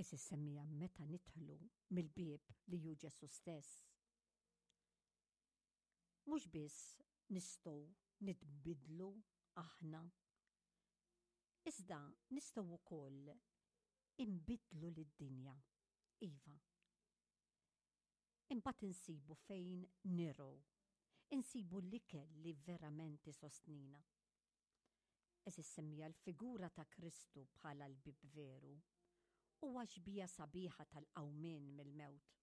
Is-semmija meta nidħlu mill-bieb li hu Ġesu stess. Mhux biss nistgħu nitbidlu aħna, iżda nistgħu wkoll inbidlu lid-dinja. Iva. Imbagħad insibu fejn nirgħu, insibu l-ikel li verament isostnina. Is-semmija l-figura ta' Kristu bħala l-bib veru huwa xbija sabiħa tal-qawmien mill-mewt.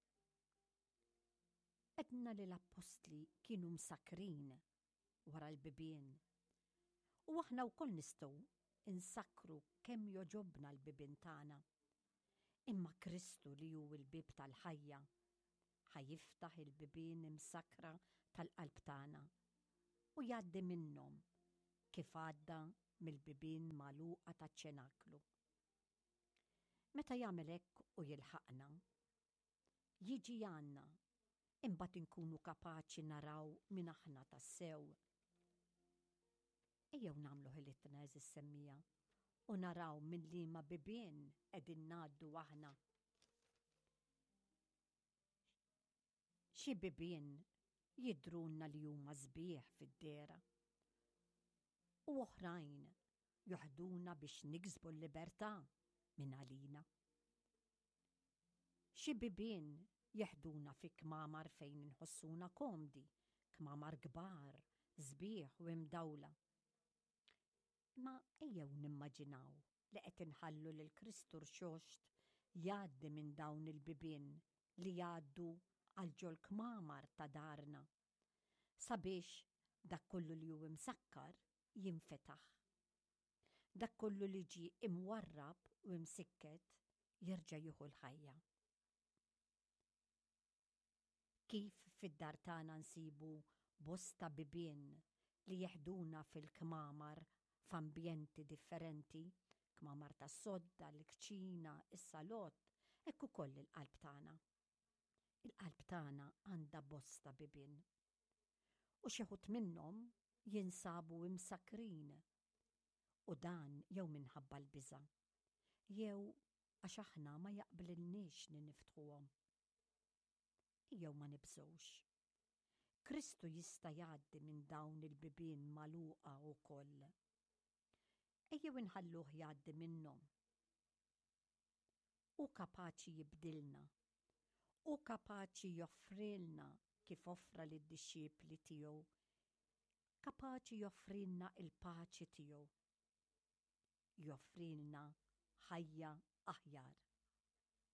Edna li l-apostli kienu msakrin wara l-bibien. U aħna wkoll nistgħu insakru kemm joġobna l-bibien tagħna. Imma Kristu li hu l-bib tal-ħajja ħajiftaħ il-bibien imsakra tal-qalb tagħna u jgħaddi minnhom kif għadda mill-bibien magħluqa taċ-ċenaklu. Meta jagħmel hekk u jilħaqna, jiġi għandna imbagħad inkunu kapaċi naraw min aħna tassew. Ejjew nagħmlu ħilitna is-semmija u naraw minn liema bibien qegħdin ngħaddu aħna. Xi bibien jidrulna li huma sbieħ fid-dera u oħrajn joħduna biex niksbu l-libertà minn għalina. Xi bibien jeħduna fi kmamar fejn inħossuna komdi, kmamar kbar, sbieħ u imdawla. Ma ejjew nimmaġinaw li qed inħallu lil Kristu rxoxt jgħaddi minn dawn il-bibien li jgħaddu għal ġol kmamar ta' darna, sabiex dak kollu li hu imsakkar jinfetaħ. Dak kollu li ġie imwarrab u imsikket jerġa' jieħu l-ħajja. Kif fid-dar tagħna nsibu bosta bibien li jeħduna fil-kmamar f'ambjenti differenti, kmamar tas-sodda, l-kċina, is-salott, hekk ukoll il-qalb tagħna. Il-qalb tagħna għandha bosta bibien. U xi ħut minnhom jinsabu imsakrin. U dan jew minħabba l-biża', jew għax aħna ma jaqblilniex li niftħuhom. Jew ma nibżgħux. Kristu jista' jgħaddi minn dawn il-bibien magħluqa wkoll. Ejjew inħalluh jgħaddi minnhom. U kapaċi jibdilna. U kapaċi joffrilna kif offra lid-dixxiepli tiegħu. Kapaċi joffrilna il-paċi tiegħu. Joffrilna ħajja aħjar.